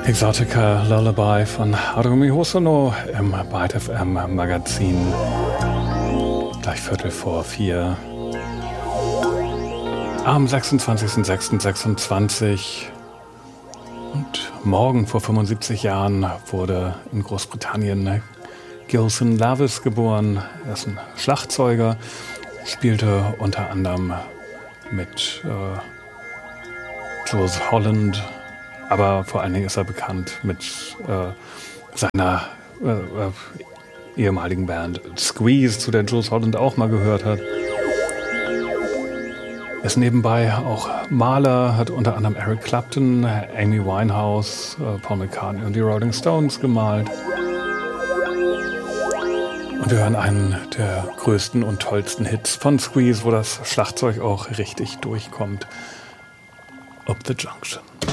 Exotica Lullaby von Harumi Hosono im Byte FM Magazin. Gleich 3:45. Am 26.06.26 und morgen vor 75 Jahren wurde in Großbritannien Gilson Lavis geboren. Er ist ein Schlagzeuger, spielte unter anderem mit Jools Holland, aber vor allen Dingen ist er bekannt mit seiner ehemaligen Band Squeeze, zu der Jools Holland auch mal gehört hat. Er ist nebenbei auch Maler, hat unter anderem Eric Clapton, Amy Winehouse, Paul McCartney und die Rolling Stones gemalt. Und wir hören einen der größten und tollsten Hits von Squeeze, wo das Schlagzeug auch richtig durchkommt. Up the Junction.